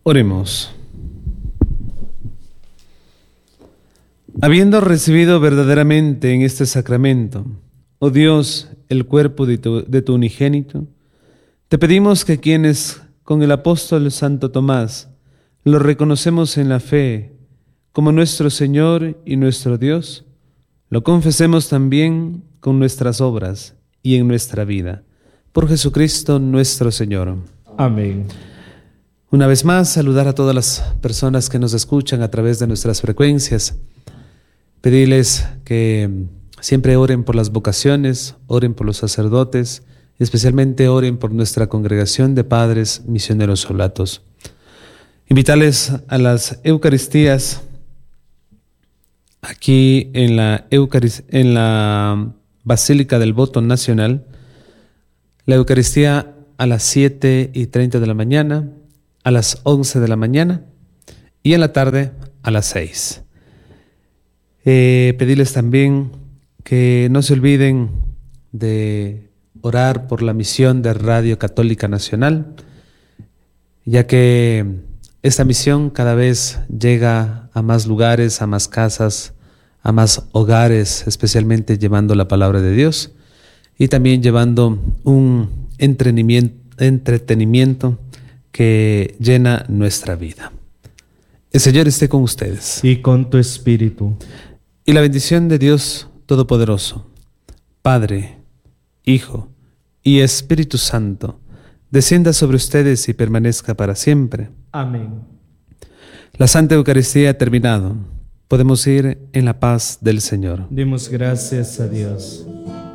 Oremos. Habiendo recibido verdaderamente en este sacramento, oh Dios, el cuerpo de tu unigénito, te pedimos que quienes con el apóstol Santo Tomás lo reconocemos en la fe como nuestro Señor y nuestro Dios, lo confesemos también con nuestras obras y en nuestra vida. Por Jesucristo nuestro Señor. Amén. Una vez más, saludar a todas las personas que nos escuchan a través de nuestras frecuencias. Pedirles que siempre oren por las vocaciones, oren por los sacerdotes, y especialmente oren por nuestra congregación de padres misioneros oblatos. Invitarles a las Eucaristías aquí en la Basílica del Voto Nacional. La Eucaristía a las 7:30 de la mañana, a las 11 de la mañana y en la tarde a las 6. Pedirles también que no se olviden de orar por la misión de Radio Católica Nacional, ya que esta misión cada vez llega a más lugares, a más casas, a más hogares, especialmente llevando la palabra de Dios y también llevando un entretenimiento que llena nuestra vida. El Señor esté con ustedes. Y con tu espíritu. Y la bendición de Dios Todopoderoso, Padre, Hijo y Espíritu Santo, descienda sobre ustedes y permanezca para siempre. Amén. La Santa Eucaristía ha terminado. Podemos ir en la paz del Señor. Demos gracias a Dios.